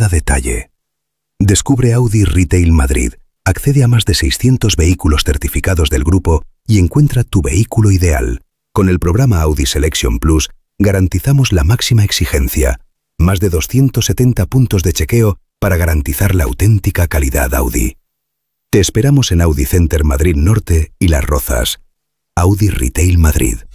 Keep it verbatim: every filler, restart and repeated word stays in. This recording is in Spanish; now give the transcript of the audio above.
cada detalle. Descubre Audi Retail Madrid, accede a más de seiscientos vehículos certificados del grupo y encuentra tu vehículo ideal. Con el programa Audi Selection Plus garantizamos la máxima exigencia, más de doscientos setenta puntos de chequeo para garantizar la auténtica calidad Audi. Te esperamos en Audi Center Madrid Norte y Las Rozas. Audi Retail Madrid.